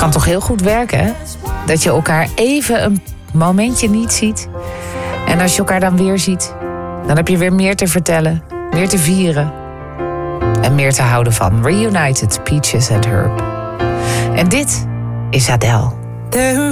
Kan toch heel goed werken, hè? Dat je elkaar even een momentje niet ziet. En als je elkaar dan weer ziet, dan heb je weer meer te vertellen, meer te vieren en meer te houden van. Reunited, Peaches and Herb. En dit is Adele.